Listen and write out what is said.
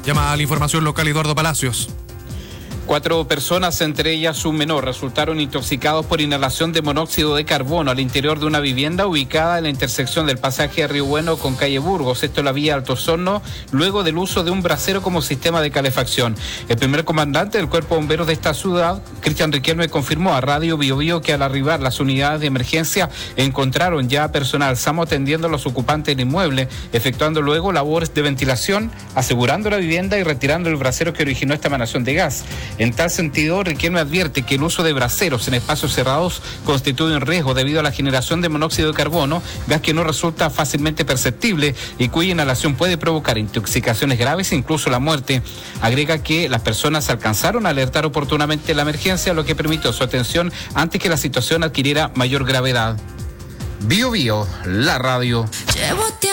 Llama a la información local Eduardo Palacios. 4 personas, entre ellas un menor, resultaron intoxicados por inhalación de monóxido de carbono al interior de una vivienda ubicada en la intersección del pasaje de Río Bueno con calle Burgos, esto en la vía Alto Osorno, luego del uso de un brasero como sistema de calefacción. El primer comandante del Cuerpo de Bomberos de esta ciudad, Cristian Riquelme, confirmó a Radio Bio Bio que al arribar las unidades de emergencia encontraron ya personal SAMU atendiendo a los ocupantes del inmueble, efectuando luego labores de ventilación, asegurando la vivienda y retirando el brasero que originó esta emanación de gas. En tal sentido, Riquelme advierte que el uso de braseros en espacios cerrados constituye un riesgo debido a la generación de monóxido de carbono, gas que no resulta fácilmente perceptible y cuya inhalación puede provocar intoxicaciones graves e incluso la muerte. Agrega que las personas alcanzaron a alertar oportunamente la emergencia, lo que permitió su atención antes que la situación adquiriera mayor gravedad. Bio Bio, la radio.